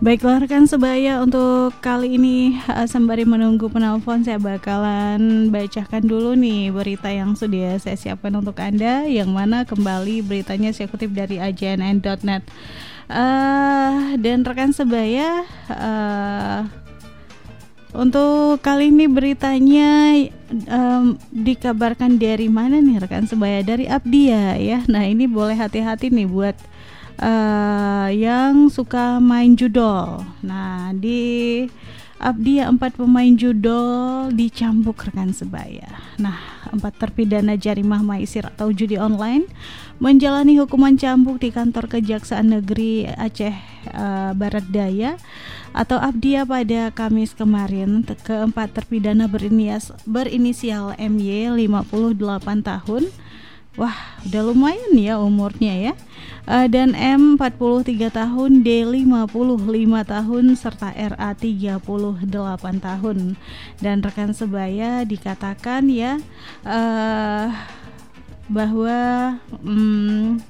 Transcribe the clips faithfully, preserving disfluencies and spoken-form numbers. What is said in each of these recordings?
Baiklah rekan sebaya, untuk kali ini uh, sembari menunggu penelpon, saya bakalan bacakan dulu nih berita yang sudah saya siapkan untuk Anda, yang mana kembali beritanya saya kutip dari a j n n dot net. Uh, dan rekan sebaya, uh, untuk kali ini beritanya um, dikabarkan dari mana nih rekan sebaya? Dari Apdia ya. Nah ini boleh hati-hati nih buat Uh, yang suka main judol. Nah di Apdia empat pemain judol dicambuk rekan sebaya. Nah empat terpidana jarimah maisir atau judi online menjalani hukuman cambuk di kantor Kejaksaan Negeri Aceh uh, Barat Daya atau Apdia pada Kamis kemarin. Keempat terpidana berinias, berinisial M Y lima puluh delapan tahun. Wah, udah lumayan ya umurnya ya. Uh, dan M empat puluh tiga tahun, D lima puluh lima tahun, serta R A tiga puluh delapan tahun. Dan rekan sebaya dikatakan ya uh, bahwa um,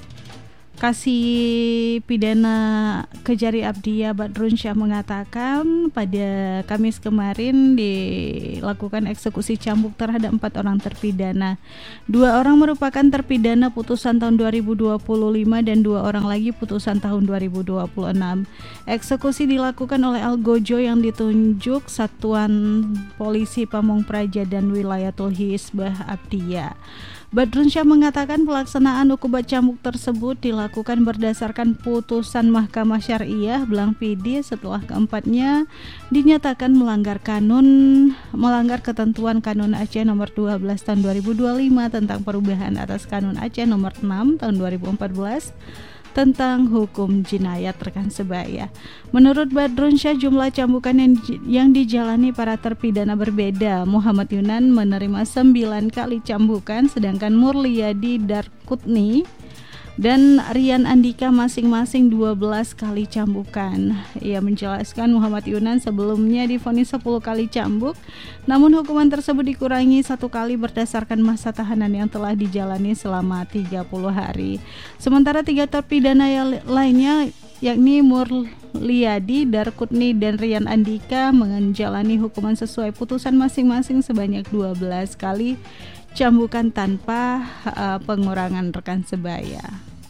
Kasih Pidana Kejari Apdia Badrunsyah mengatakan pada Kamis kemarin dilakukan eksekusi cambuk terhadap empat orang terpidana. Dua orang merupakan terpidana putusan tahun dua ribu dua puluh lima dan dua orang lagi putusan tahun dua ribu dua puluh enam. Eksekusi dilakukan oleh Algojo yang ditunjuk Satuan Polisi Pamong Praja dan Wilayatul Hizbah Apdia. Badrunsyah mengatakan pelaksanaan hukuman cambuk tersebut dilakukan berdasarkan putusan Mahkamah Syariah Blang Pidi setelah keempatnya dinyatakan melanggar kanun melanggar ketentuan Kanun Aceh nomor dua belas tahun dua ribu dua puluh lima tentang perubahan atas Kanun Aceh nomor enam tahun dua ribu empat belas tentang hukum jinayat rekan sebaya. Menurut Badrunsyah, jumlah cambukan yang, yang dijalani para terpidana berbeda. Muhammad Yunan menerima sembilan kali cambukan, sedangkan Murliyadi Darkutni dan Rian Andika masing-masing dua belas kali cambukan. Ia menjelaskan Muhammad Yunan sebelumnya divonis sepuluh kali cambuk, namun hukuman tersebut dikurangi satu kali berdasarkan masa tahanan yang telah dijalani selama tiga puluh hari. Sementara tiga terpidana yang lainnya yakni Murliyadi, Darkutni, dan Rian Andika menjalani hukuman sesuai putusan masing-masing sebanyak dua belas kali cambukan tanpa uh, pengurangan rekan sebaya.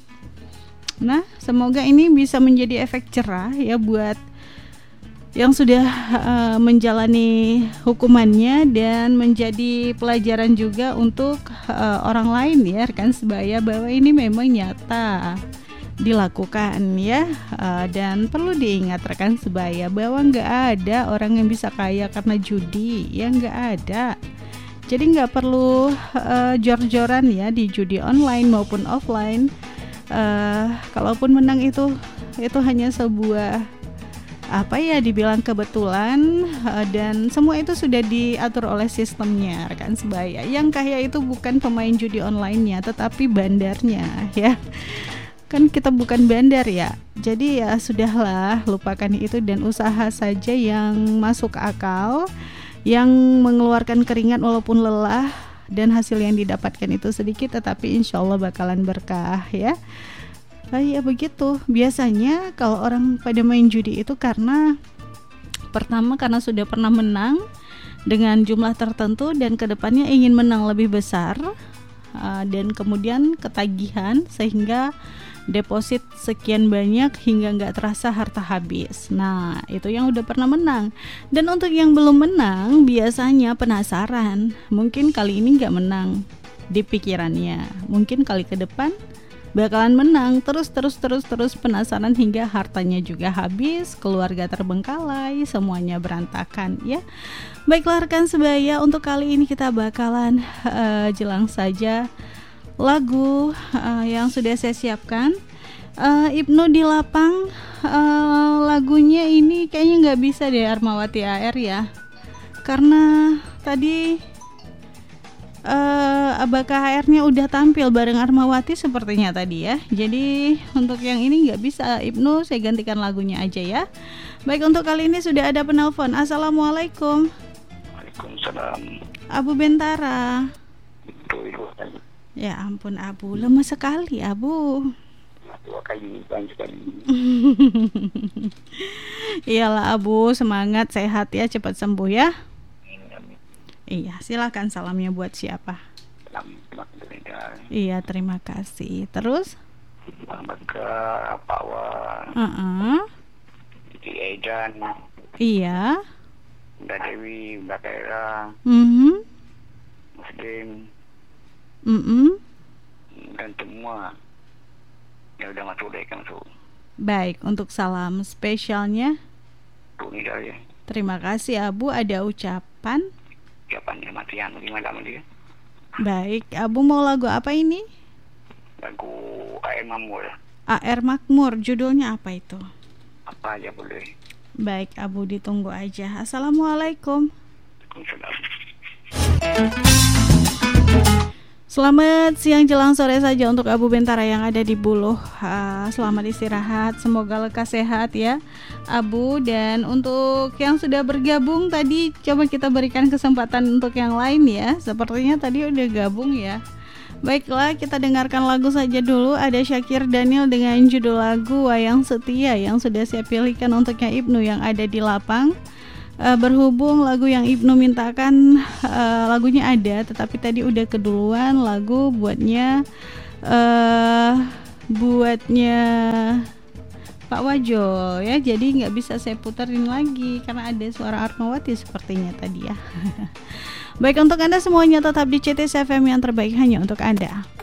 Nah, semoga ini bisa menjadi efek cerah ya buat yang sudah uh, menjalani hukumannya dan menjadi pelajaran juga untuk uh, orang lain ya rekan sebaya bahwa ini memang nyata dilakukan ya. Uh, dan perlu diingat rekan sebaya bahwa nggak ada orang yang bisa kaya karena judi ya, nggak ada. Jadi nggak perlu uh, jor-joran ya di judi online maupun offline. Uh, kalaupun menang itu itu hanya sebuah apa ya dibilang kebetulan, uh, dan semua itu sudah diatur oleh sistemnya rekan sebaya. Yang kaya itu bukan pemain judi online-nya, tetapi bandarnya ya. Kan kita bukan bandar ya. Jadi ya sudahlah, lupakan itu dan usaha saja yang masuk akal, yang mengeluarkan keringat walaupun lelah, dan hasil yang didapatkan itu sedikit tetapi insya Allah bakalan berkah ya. Nah, ya begitu. Biasanya kalau orang pada main judi itu karena pertama karena sudah pernah menang dengan jumlah tertentu dan kedepannya ingin menang lebih besar, uh, dan kemudian ketagihan sehingga deposit sekian banyak hingga nggak terasa harta habis. Nah itu yang udah pernah menang. Dan untuk yang belum menang biasanya penasaran, mungkin kali ini nggak menang di pikirannya, mungkin kali ke depan bakalan menang. Terus terus terus terus penasaran hingga hartanya juga habis, keluarga terbengkalai, semuanya berantakan ya. Baiklah rekan sebaya, untuk kali ini kita bakalan uh, jelang saja lagu uh, yang sudah saya siapkan. uh, Ibnu di Lapang, uh, lagunya ini kayaknya nggak bisa deh Armawati A R ya, karena tadi uh, Abaka H R-nya udah tampil bareng Armawati sepertinya tadi ya. Jadi untuk yang ini nggak bisa Ibnu, saya gantikan lagunya aja ya. Baik, untuk kali ini sudah ada penelpon. Assalamualaikum. Waalaikumsalam. Abu Bentara. Itu, itu. Ya ampun Abu, lama sekali Abu. dua kali banyak sekali. Iyalah Abu, semangat, sehat ya, cepat sembuh ya. Amin. Iya, silakan salamnya buat siapa? Salam Alhamdulillah. Iya, terima kasih. Terus? Selamat ke Pak Wan, Uh-uh. Siti Aidan, Iya. Bunda Dewi, Mbak Kaira, Mhm. Muslim, Mhm. dan semua yang udah masuk dari masuk. Baik, untuk salam spesialnya, Tuh ini dah ya. terima kasih Abu. Ada ucapan? Siapa nih matian di malam dia? Baik, Abu mau lagu apa ini? Lagu A M Mamur. A R Makmur, judulnya apa itu? Apa aja boleh. Baik, Abu ditunggu aja. Assalamualaikum. Waalaikumsalam. Selamat siang jelang sore saja untuk Abu Bentara yang ada di Buluh. Uh, selamat istirahat, semoga lekas sehat ya Abu. Dan untuk yang sudah bergabung tadi, coba kita berikan kesempatan untuk yang lain ya. Sepertinya tadi udah gabung ya. Baiklah, kita dengarkan lagu saja dulu. Ada Syakir Daniel dengan judul lagu Wayang Setia yang sudah saya pilihkan untuknya Ibnu yang ada di lapang. Uh, berhubung lagu yang Ibnu mintakan uh, lagunya ada, tetapi tadi udah keduluan lagu buatnya uh, buatnya Pak Wajo ya, jadi nggak bisa saya puterin lagi karena ada suara Armawati sepertinya tadi ya. Baik, untuk Anda semuanya tetap di C T S F M yang terbaik hanya untuk Anda.